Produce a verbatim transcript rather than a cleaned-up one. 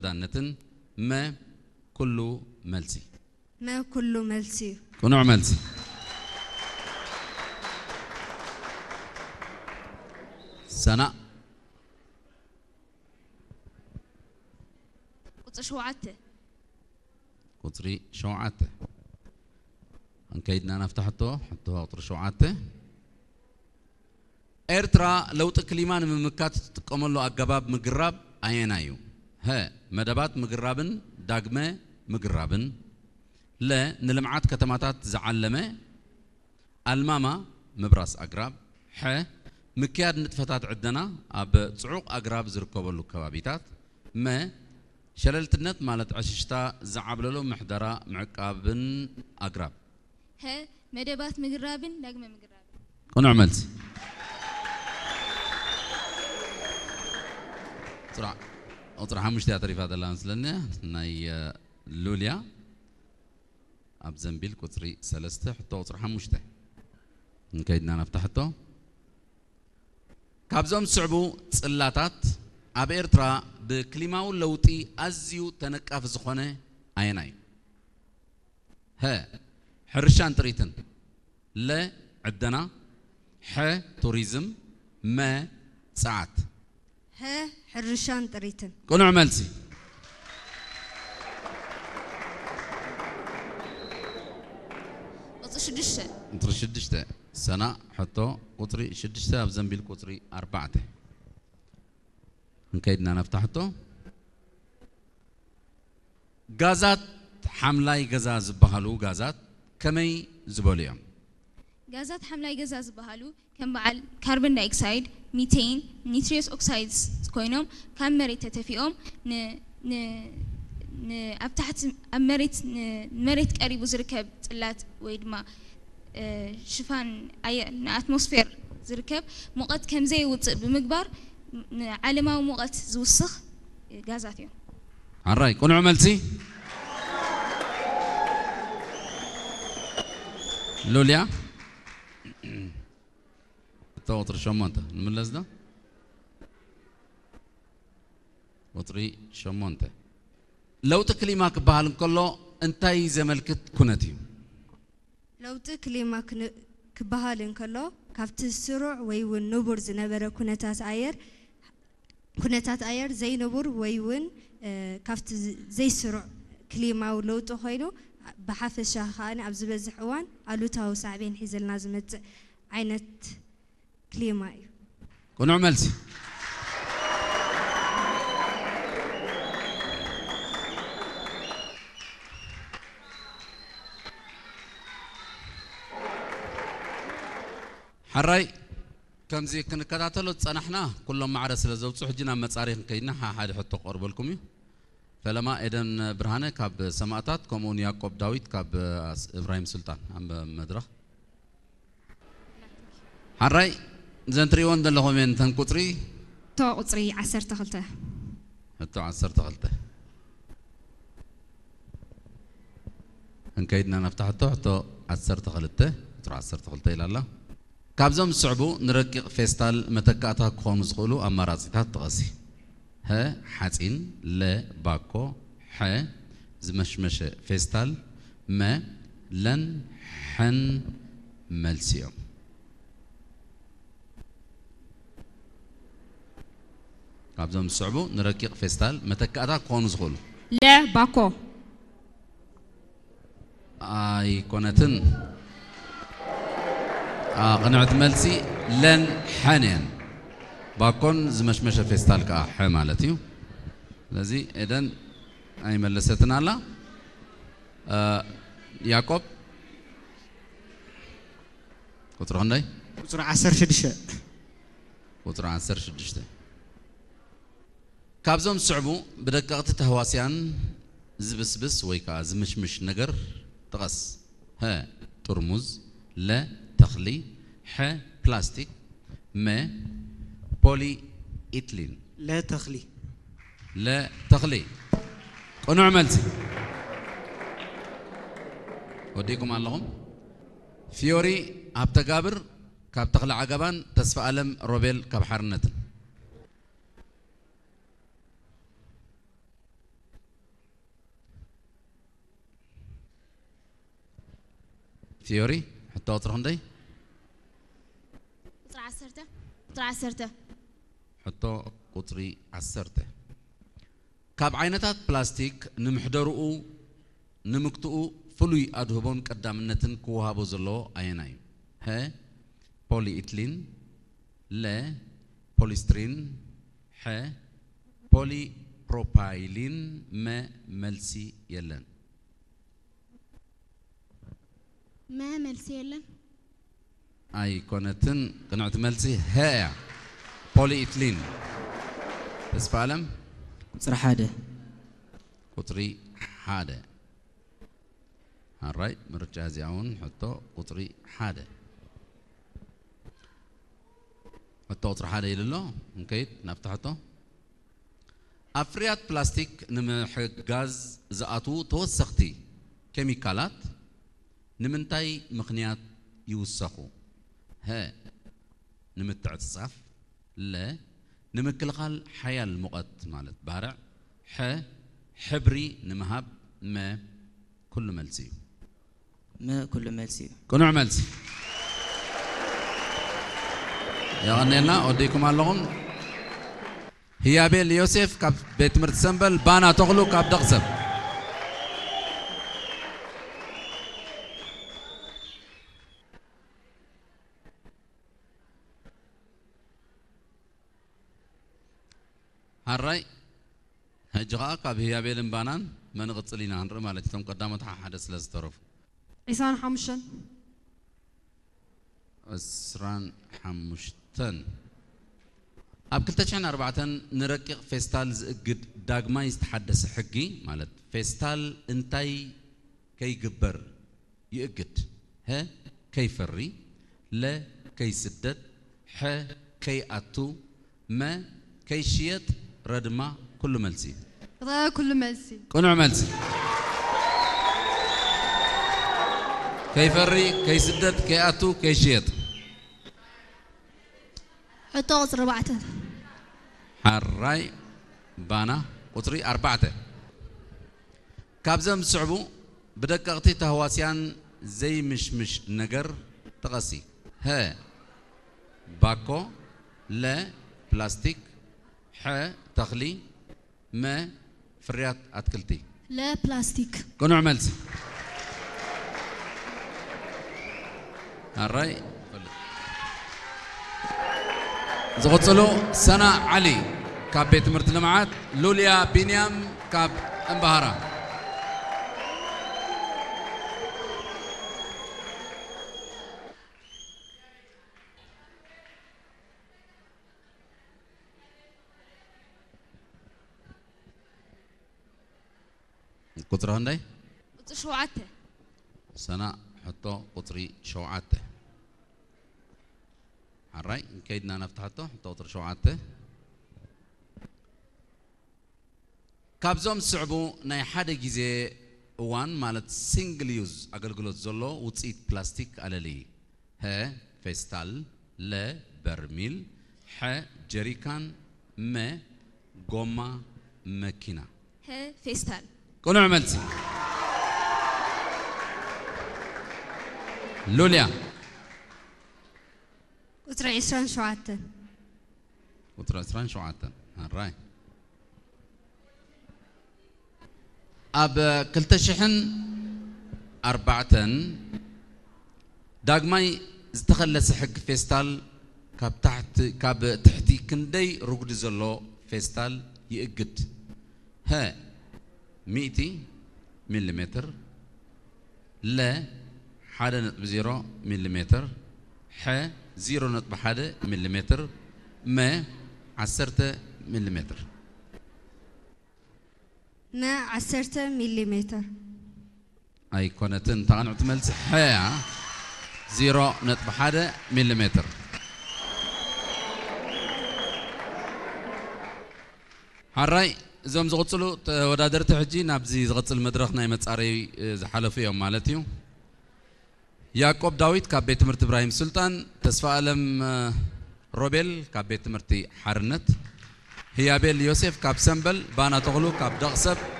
دانتن ما كله ملسي ما كله ملسي كنوع ملسي سنة قطر شوعته قطري شوعته انكيدنا نفتحته حطوها قطر شوعته إرترا لو تكليمان من مكات تقوم له أجباب مجرب أينايو ها مدبات مجربن داغمة مجربن لا نلمعات كتماتات زعلمة الماما مبراس أجراب ح مكياد نتفتات عندنا أب صعوق أجراب زركوب له كوابيتات ما شللت النت مالت عششتا زعبل له محضرة معقابن أجراب ها مدبات مجربن داغمة مجربن كنا عملت طرح أطرح مش تأثير في هذا اللانس لنا ناي لوليا أبزنبيل كتري سلسته حتى أطرح مش ته نكيدنا نفتحته كابزوم صعبو صلاتات أبير ترى بكلمة اللوتي أزيو تنكاف زخنة أيناي ها حرشان تريتن لا عدنا ح توريزم ما ساعات ها حرشان تريتن كونو عملتي قطر شدشة قطري شدشته سنة حتى قطري شدشته بزنبيل قطري أربعته نكيدنا نفتحته غازات حملاي غازات زبهالو غازات كمي زبوليهم غازات حملاي غازات زبهالو كم بعل كربون دايوكسيد ميثين نيتريوس اوكسايدز كوينوم كم مريت تتفيهم ن ن ن أبتحت أمريت مريت قريب زركب طلات ويدما شفان أي أتموسفير زركب مقت كم زي وتص بمقبار علما ومقت زوسخ غازاتيو عراي كون عملتي لوليا توتر شمونتا نملز ده وطري شمونتا لو تكلمك بحال كله انتي زملكت كنتي لو تكلمك كبحال كله كافت السرع ويون نبر زنبرة كنتات عير كنتات عير زي نبر ويون كافت زي سرع كلمة ولو تخيلو بحافظ شاخان أبز بزحوان قالوا تاو ساعبين حيزل نازمت عينت كلمة كون عملتي حراي كم زي كنا كتاتلو تصنحنا كلهم معرس لزوج حجنا مصاريخ كينا حد حتى قرب لكم فلما إذن برهانة كاب سماعات كمون يعقوب داوود كاب إبراهيم سلطان عم مدرخ حراي زنتريون دلهم من تنقطري تو قطري عسر تخلته حتى عسر تغلطه انكيدنا نفتحته حتى عسر تغلطه ترى عسر تغلطه إلى الله كابزم صعبو نرقق فيستال متكاتها كون زغلو أماراتها تغسي ها حاتين لا باكو ح زمشمش فيستال ما لن حن ملسيوم كابزم صعبو نرقق فيستال متكاتها كون زغلو لا باكو اي كونتن آه قنعت ملسي لن حنين باكون زمشمش فيستال كا حمالتيو لذي إذن أي ملستنا لا آه يعقوب قطر هنداي قطر عسر شدشة قطر عسر شدشته كابزوم صعبو بدققت تهواسيان زبسبس ويكا زمشمش نجر تغس ها ترمز لا تخلي ح بلاستيك ما بولي إيتلين لا تخلي لا تخلي كونو عملتي وديكم اللهم فيوري أبتقابر كاب تخلع عقبان تسفى ألم روبيل كاب حرنتن ثيوري حتى أطرح عندي قطر عسرته قطر عسرته حتى قطري عسرته كاب عينتات بلاستيك نمحدرؤو نمكتؤو فلوي أدهبون قدامنتن كوهابو زلو أيناي ها بولي إتلين لا بوليسترين ها بولي بروبايلين ما ملسي يلن ما ملسي يلن أي كونتن قنعت ملسي ها بولي إتلين بس فعلم قطر حادة قطري حادة هالراي مرجع زيعون حتى قطري حادة حتى قطر حادة يلله مكيد نفتحته أفريات بلاستيك نمحق غاز زاتو توسختي كيميكالات نمنتاي مخنيات يوسخو ها نمتع الصف لا نمكلقال حيال مقت مالت بارع ح حبري نمهب ما كل ملسي ما كل ملسي كل ملسي يا غنينا أوديكم اللون هي بيل يوسف كاب بيت مرت سنبل بانا تغلو كاب دغسب هالرأي هجغا كاب هي بيل بانان من غتصلينا هنر مالتهم قدامتها حدث لازترف عيسان حمشن اسران حمشتن أب كلتشان أربعة نركق فيستال زقد داغما يستحدث حقي مالت فيستال انتاي كي جبر يقد ها كي فري لا كي سدد ح كي أتو ما كي شيت ردما كل ملسي قضاء كل ملسي كنوع ملسي كي فري كي سدد كي أتو كي شيت حتى قطر أربعة هالراي بانا قطري أربعة كابزم صعبو بدققتي تهواسيان زي مش مش نجر تغسي ها باكو لا بلاستيك ح تخلي ما فريات أتكلتي لا بلاستيك كنوع ملسي هالراي زغطلو سنة علي كاب بيت مرت لمعات لوليا بنيام كاب انبهارا قطر هندي قطر شوعته سنة حطو قطري شوعته الرأي كيدنا نفتحته توتر شوعته كابزوم صعبو ناي حدا جيزي وان مالت سينجل يوز أقلقلوت زلو وتصيد بلاستيك على لي ها فيستال لا برميل ح جريكان ما قوما ماكينة ها فيستال كل عملتي لوليا قطر عشرين شعاتة قطر عشرين شعاتة هالراي أب كلتا شحن أربعة داغماي استخلص حق فيستال كاب تحت كاب تحتي كندي رقد زلو فيستال يقد ها مئتي مليمتر لا حدا نطب زيرو مليمتر ح زيرو نطب حدا مليمتر ما عسرته مليمتر ما عسرته مليمتر أي كونتن تغنع تملس حيا زيرو نطب حدا مليمتر هالراي زوم زغطلو ودادر تحجي نابزي زغطل مدرخنا يمتصاري زحلفو يوم مالتيو يعقوب داويد كابيت مرت إبراهيم سلطان تسفى ألم روبيل كابيت مرتي حرنت هي بيل يوسف كاب سنبل بانا تغلو كاب دغسب